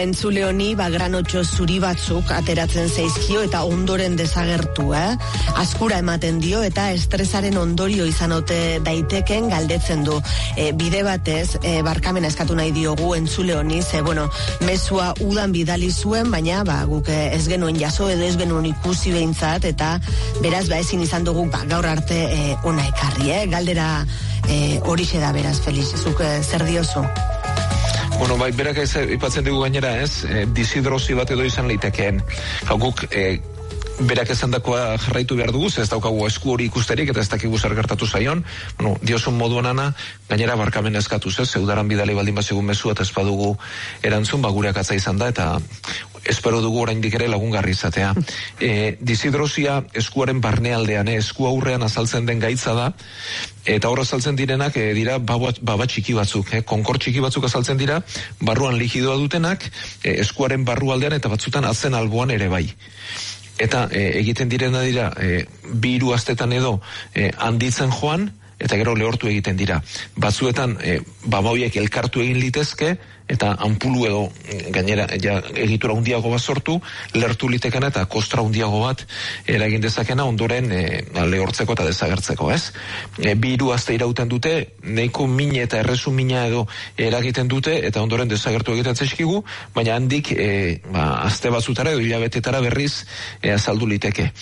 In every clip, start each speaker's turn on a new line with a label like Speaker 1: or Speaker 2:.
Speaker 1: Entzule honi granotxo zuri batzuk ateratzen zaizkio eta ondoren desagertu, askura ematen dio eta estresaren ondorio izan ote daiteken galdetzen du. Bide batez, barkamena eskatu nahi diogu entzule honi, mezua udan bidali zuen, baina guk ez genuen jaso edo ez genuen ikusi behintzat, eta beraz ezin izan dugu gaur arte ona ekarri, galdera horixe da beraz, Felix, zuk zer diozu?
Speaker 2: Bai, berak ipatzen dugu gainera disidrosi bat edo izan leitekeen. Guk berak esandakoa jarraitu behar dugu, ez daukagu esku hori ikusterik eta ez dakigu zer gertatu zaion. Diosun moduan ana, gainera barkamen eskatuz, zeudaran bidali baldin bazigun mezu eta ez badugu erantzun, gureak atza izan da eta espero dugu oraindik ere lagungarri izatea. Disidrosia eskuaren barnealdean, esku aurrean azaltzen den gaitza da, eta hor azaltzen direnak dira baba txiki batzuk, konkor txiki batzuk azaltzen dira, barruan likidoa dutenak, eskuaren barrualdean eta batzutan atzen alboan ere bai. Eta egiten direna dira, 2 hiru astetan edo handitzen joan, eta gero lehortu egiten dira. Batzuetan baba horiek elkartu egin litezke, eta anpulu edo gainera egitura handiago bat sortu, lertu litekena eta kostra handiago bat eragin dezakena ondoren lehortzeko eta desagertzeko, ez? 2 hiru aste irauten dute, nahiko mine eta errezu mina edo eragiten dute, eta ondoren desagertu egiten zaizkigu, baina handik aste batzutara edo hilabetetara berriz azaldu liteke.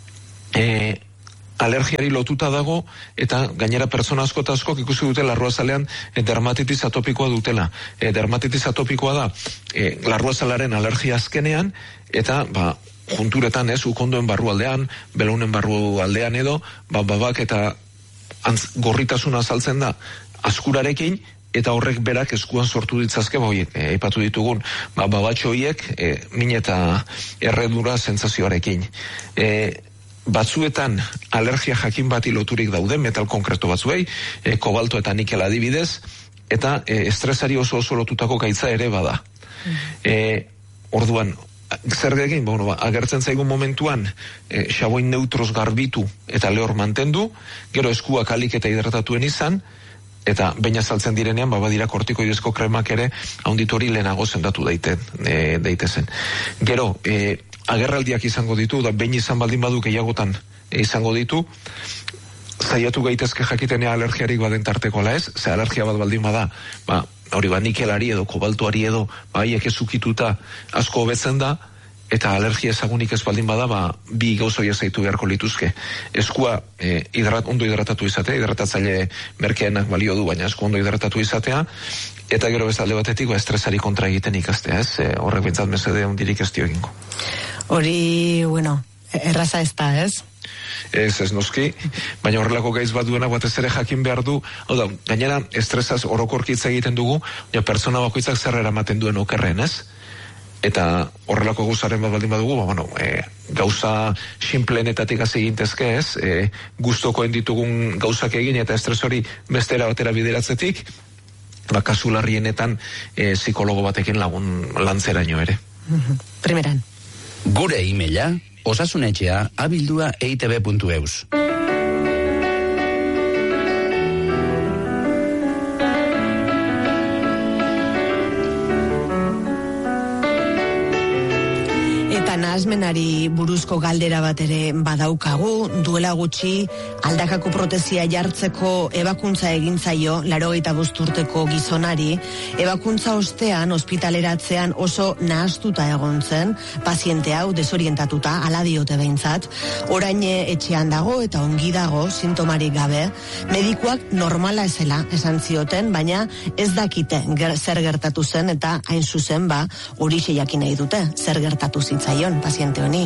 Speaker 2: Alergiari lotuta dago, eta gainera pertsona asko eta askok ikusi dute larruazalean dermatitis atopikoa dutela. Dermatitis atopikoa da larruazalaren alergia azkenean, eta junturetan ukondoen barrualdean, belaunen barrualdean edo, babak eta gorritasuna azaltzen da askurarekin, eta horrek berak eskuan sortu ditzazke, aipatu ditugun, babatxo horiek min eta erredura sentsazioarekin. Batzuetan alergia jakin bati loturik daude, metal konkreto batzuei, kobalto eta nikel adibidez, eta estresari oso lotutako gaitza ere bada. Orduan, zer egin? Agertzen zaigun momentuan, xaboin neutros garbitu eta lehor mantendu, gero eskuak alik eta hidratatuen izan, eta baina saltzen direnean, badira kortikoidezko kremak ere, haunditu hori lehenago sendatu daitezen. Gero, agerraldiak izango ditu, da behin izan baldin badu gehiagotan izango ditu, zaiatu gaitezke jakitenea alergiarik baden tarteko ala ez, ze alergia bat baldin bada, hori nikelari edo kobaltuari edo, haiek ezukituta asko hobetzen da, eta alergia ezagunik ez baldin bada, 2 gauzoia zaitu beharko lituzke. Eskua ondo hidratatu izatea, hidratatzaile merkeenak balio du, baina esku ondo hidratatu izatea, eta gero bezalde batetik estresari kontra egiten ikastea, horrek bintzat mesede hundirik ez dio egingo.
Speaker 1: Hori, erraza ez da, ez?
Speaker 2: Ez noski, baina horrelako gaiz bat duena batez ere jakin behar du, gainera estresaz orokorkitza egiten dugu, pertsona bakoitzak zer eramaten duen okerren, ez? Eta horrelako gauzaren bat baldin badugu, gauza sinpleenetatik hasi egintezke, ez? Gustokoen ditugun gauzak egin eta estres hori bestera batera bideratzetik, kasu larrienetan psikologo batekin lagun lantzeraino ere.
Speaker 1: Primeran.
Speaker 3: Gure e-maila osasunetxea@eitb.eus.
Speaker 1: Nahasmenari buruzko galdera bat ere badaukagu, duela gutxi aldakako protezia jartzeko ebakuntza egin zaio 85 urteko gizonari, ebakuntza ostean ospitaleratzean oso nahastuta egon zen, paziente hau desorientatuta, hala diote behintzat, orain etxean dago eta ongi dago, sintomarik gabe, medikuak normala ezela esan zioten, baina ez dakite zer gertatu zen eta hain zuzen horixe jakin nahi dute, zer gertatu zitzaion paziente honi.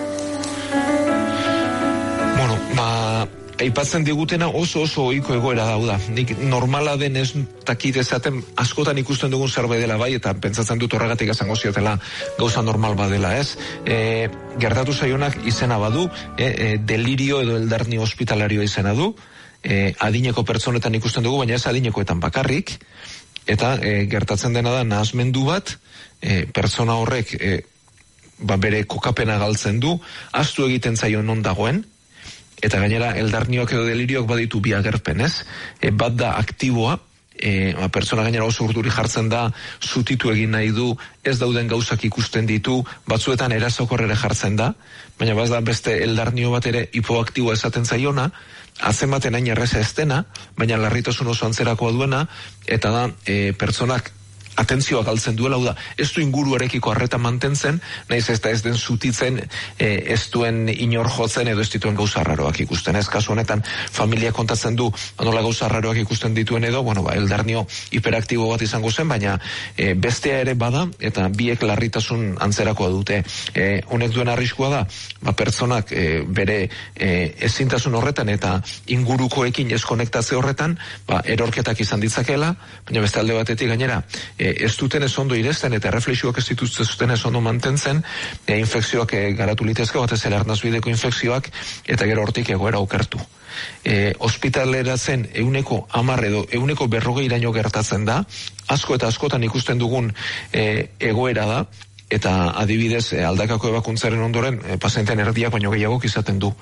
Speaker 2: Aipatzen digutena oso ohiko egoera da. Nik normala den ez dakit ezaten askotan ikusten dugun zerbait dela bai, eta pentsatzen dut horregatik esango ziotela gauza normal badela, ez? Gertatu zaionak izena badu, delirio edo eldarni hospitalarioa izena du, adineko pertsonetan ikusten dugu, baina ez adinekoetan bakarrik, eta gertatzen dena da nahasmendu bat, pertsona horrek bere kokapena galtzen du, ahaztu egiten zaio non dagoen, eta gainera eldarnioak edo delirioak baditu bi agerpen, ez? Bat da aktiboa, pertsona gainera oso urduri jartzen da, zutitu egin nahi du, ez dauden gauzak ikusten ditu, batzuetan erasokorrere jartzen da, baina da beste eldarnio bat ere hipoaktiboa esaten zaiona, atzematen hain erreza ez dena, baina larritasun oso antzerakoa duena, eta da pertsonak atentzioa galtzen duela, da, ez du inguruarekiko arreta mantentzen, nahiz ez da ez den zutitzen, ez duen inor jotzen edo ez dituen gauza arraroak ikusten. Ez kasu honetan, familia kontatzen du, nola gauza arraroak ikusten dituen edo, eldarnio hiperaktibo bat izango zen, baina bestea ere bada, eta biek larritasun antzerakoa dute. Honek duen arriskua da, pertsonak bere ezintasun horretan eta ingurukoekin ez konektazio horretan, erorketak izan ditzakela, baina beste alde batetik gainera, ez duten ez ondo irezten eta reflexioak ez dituzten ez ondo mantentzen, infekzioak garatu litezke, batez ere arnazbideko infekzioak, eta gero hortik egoera okertu. Ospitaleratzen 110 edo 140 gertatzen da, asko eta askotan ikusten dugun egoera da, eta adibidez aldakako ebakuntzaren ondoren pazienteen erdiak baino gehiago izaten du.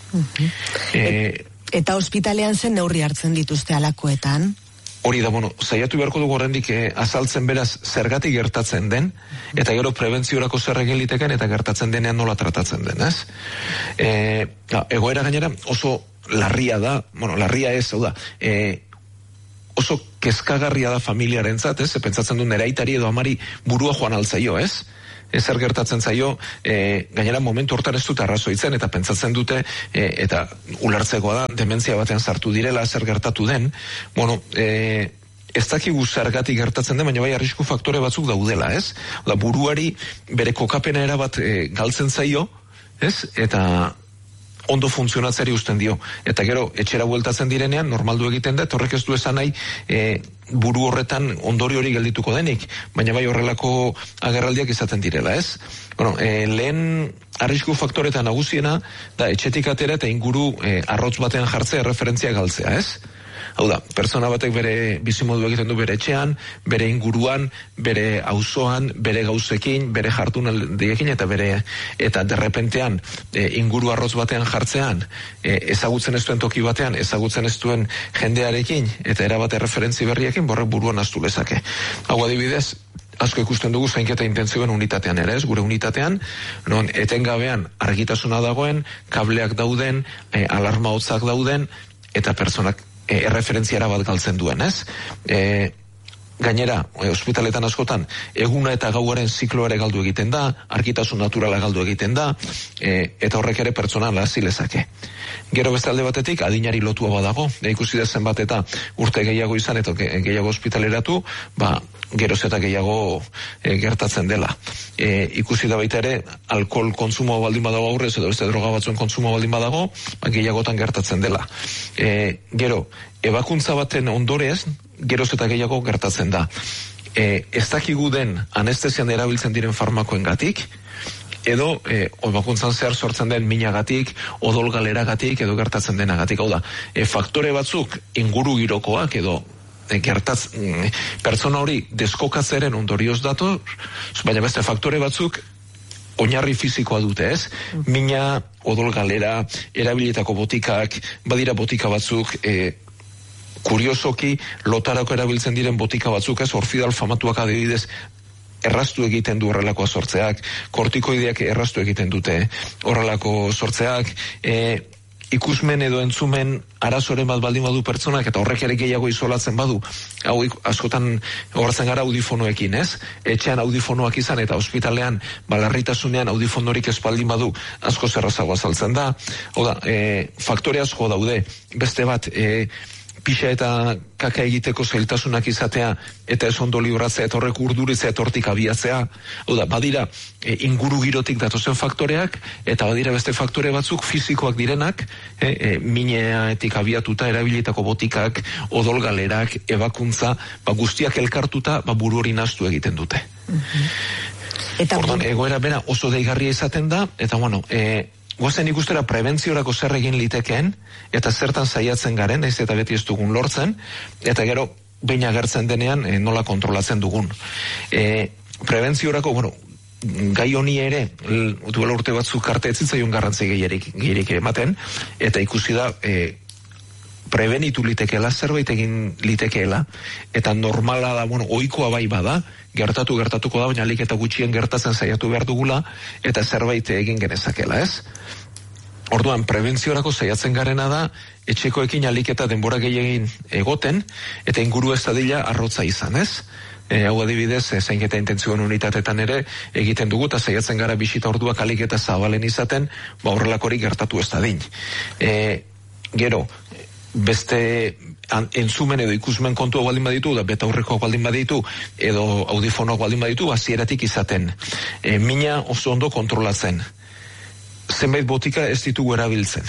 Speaker 1: Eta ospitalean zen neurri hartzen dituzte alakoetan?
Speaker 2: Hori da, saiatu beharko dugu horrendik azaltzen beraz zergatik gertatzen den, eta gero prebentziorako zer egin liteken eta gertatzen denean nola tratatzen den, ez? Egoera gainera oso larria da, larria ez, hau da, oso kezkagarria da familiarentzat, ez? Pentsatzen du nere aitari edo amari burua joan altzaio, ez? Ezer gertatzen zaio, gainera momentu hortan ez dute arrazoitzen, eta pentsatzen dute, eta ulertzekoa da, dementzia batean sartu direla, zer gertatu den, ez dakigu zergatik gertatzen den, baina bai arrisku faktore batzuk daudela, ez? Buruari bere kokapena erabat galtzen zaio, ez? Eta ondo funtzionatzeari usten dio. Eta gero, etxera bueltatzen direnean, normaldu egiten da, horrek ez du esan nahi, buru horretan ondori hori geldituko denik, baina bai horrelako agerraldiak izaten direla, ez? Lehen arrisku faktoretan nagusiena, da etxetik atera eta inguru arrotz batean jartzea referentzia galtzea, ez? Hau da, pertsona batek bere bizimodu egiten du bere etxean, bere inguruan, bere auzoan, bere gauzekin, bere jardunaldiekin eta derrepentean inguru arrotz batean jartzean, ezagutzen ez duen toki batean, ezagutzen ez duen jendearekin, eta erabat erreferentzi berriekin, borrek buruan astu lezake. Hau adibidez, asko ikusten dugu zainketa intentzioen unitatean ere, ez? Gure unitatean, non etengabean argitasuna dagoen, kableak dauden, alarma hotzak dauden, eta pertsonak erreferentziara bat galtzen duen, ez? Gainera, ospitaletan askotan, eguna eta gauaren zikloare galdu egiten da, argitasun naturala galdu egiten da, eta horrek ere pertsona lazi lezake. Gero beste alde batetik, adinari lotua badago, ikusi da zenbat eta urte gehiago izan eta gehiago ospitaleratu, geroz eta gehiago gertatzen dela. Ikusi da baita ere, alkohol kontsumo baldin badago aurrez, edo beste droga batzuen kontsumo baldin badago, gehiagotan gertatzen dela. Gero, ebakuntza baten ondorez, geroz eta gehiago gertatzen da. Ez dakigu den anestesian erabiltzen diren farmakoengatik, edo ebakuntzan zehar sortzen den minagatik, odol galeragatik, edo gertatzen denagatik. Hau da, faktore batzuk inguru girokoak edo pertsona hori deskokatzeren ondorioz datu, baina beste faktore batzuk oinarri fisikoa dute, ez? Mina, odol galera, erabilietako botikak, badira botika batzuk, kuriosoki lotarako erabiltzen diren botika batzuk, ez? Orfidal famatuak adibidez erraztu egiten du horrelako sortzeak, kortikoideak erraztu egiten dute horrelako sortzeak, ikusmen edo entzumen arazoren bat baldin badu pertsonak, eta horrek ere gehiago isolatzen badu, hau askotan horretzen gara audifonoekin, ez? Etxean audifonoak izan eta ospitalean balarritasunean audifonorik ez baldin badu asko zerrazagoa azaltzen da. Hau da, faktore asko daude, beste bat, pixa eta kaka egiteko zailtasunak izatea eta ez ondo libratzea eta horrek urduritzea eta hortik abiatzea. Hau da, badira inguru girotik datozen faktoreak eta badira beste faktore batzuk fizikoak direnak, mineetik abiatuta erabilietako botikak, odol galerak, ebakuntza, guztiak elkartuta buru hori nahastu egiten dute. Orduan, egoera bera oso deigarria izaten da, eta goazen ikustera prebentziorako zer egin litekeen, eta zertan saiatzen garen, naiz eta beti ez dugun lortzen, eta gero, behin agertzen denean, nola kontrolatzen dugun. Prebentziorako, gai honi ere, duela urte batzuk arte ez zitzaion garrantzi gehiarik ematen, eta ikusi da, prebenitu litekeela, zerbait egin litekeela, eta normala da, ohikoa bai bada, gertatuko da, baina alik eta gutxien gertatzen saiatu behar dugula, eta zerbait egin genezakela, ez? Orduan, prebentziorako saiatzen garena da, etxekoekin alik eta denbora gehiagin egoten, eta inguru ez dadila arrotza izan, ez? Hau adibidez, zainketa intentzioen unitatetan ere egiten dugu, eta saiatzen gara bisita orduak alik eta zabalen izaten, horrelakorik gertatu ez dadin. Gero, beste entzumen edo ikusmen kontua baldin baditu, da beta aurrekoak baldin baditu, edo audifonoak baldin baditu, hasieratik izaten. Mina oso ondo kontrolatzen. Zenbait botika ez ditugu erabiltzen.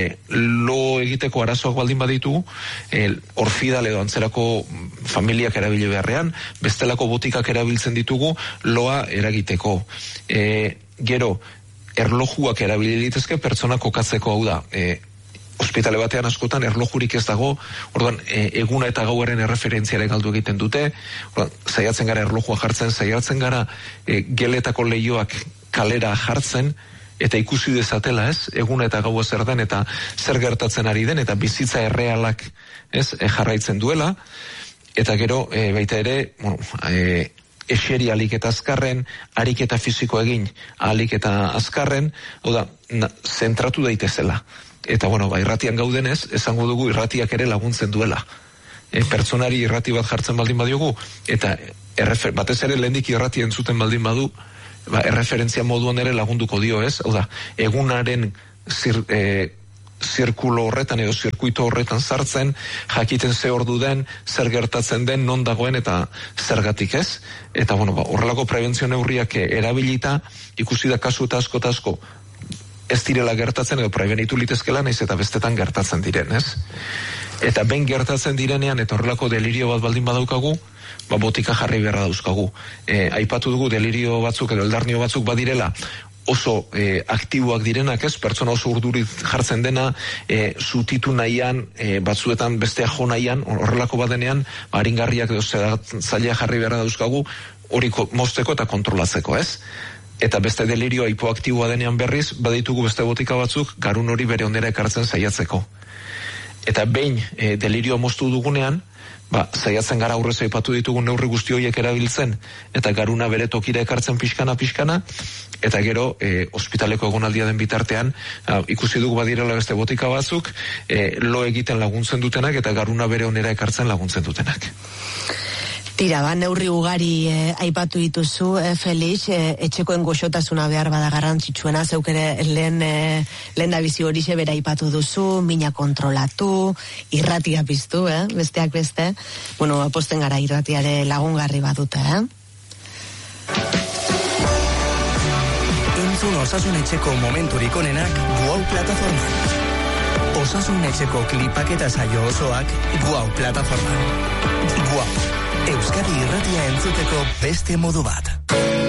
Speaker 2: Lo egiteko arazoak baldin baditu, orfidal edo antzerako familiak erabili beharrean, bestelako botikak erabiltzen ditugu loa eragiteko. Gero, erlojuak erabili litezke pertsona kokatzeko, hau da, ospitale batean askotan erlojurik ez dago, orduan eguna eta gauaren erreferentziare galdu egiten dute, orduan, saiatzen gara erlojua jartzen, saiatzen gara geletako leioak kalera jartzen, eta ikusi dezatela, ez, eguna eta gaua zer den, eta zer gertatzen ari den, eta bizitza errealak, ez, jarraitzen duela, eta gero, baita ere, eseri alik eta azkarren, harik eta fisiko egin alik eta azkarren, hau da, zentratu daitezela. Eta, irratian gaudenez, esango dugu irratiak ere laguntzen duela. Pertsonari irrati bat jartzen baldin badiogu, eta batez ere lehendik irrati entzuten baldin badu, erreferentzia moduan ere lagunduko dio, ez? Hau da, egunaren zirkulo horretan edo zirkuito horretan sartzen, jakiten ze ordu den, zer gertatzen den, non dagoen eta zergatik, ez? Eta, horrelako prebentzio neurriak erabilita, ikusi da kasu eta asko ez direla gertatzen edo prebenitu litezkela, naiz eta bestetan gertatzen diren, ez? Eta ben gertatzen direnean, eta horrelako delirio bat baldin badaukagu, botika jarri beharra dauzkagu. Aipatu dugu delirio batzuk edo eldarnio batzuk badirela oso aktiboak direnak, ez? Pertsona oso urdurit jartzen dena, zutitu nahian, batzuetan bestea jo nahian, horrelako badenean, aringarriak edo zaila jarri beharra dauzkagu, hori mozteko eta kontrolatzeko, ez? Eta beste delirioa hipoaktiboa denean berriz, baditugu beste botika batzuk, garun hori bere ondera ekartzen saiatzeko. Eta behin delirioa moztu dugunean, saiatzen gara aurrez aipatu ditugun neurri guzti horiek erabiltzen, eta garuna bere tokira ekartzen pixkana, eta gero ospitaleko egonaldia den bitartean, ikusi dugu badirela beste botika batzuk, lo egiten laguntzen dutenak, eta garuna bere onera ekartzen laguntzen dutenak.
Speaker 1: Tira, neurri ugari aipatu dituzu, Felix, etxekoen goxotasuna behar bada garrantzitsuena, zeuk ere lehen da bizi horixe bera aipatu duzu, mina kontrolatu, irratia piztu, besteak beste. Aposten gara irratiare lagungarri badute,
Speaker 4: Entzun Osasun Etxeko momenturik onenak Guau plataforma. Osasun Etxeko klipak eta saio osoak Guau plataforma. Guau. Euskadi irratia entzuteko beste modu bat.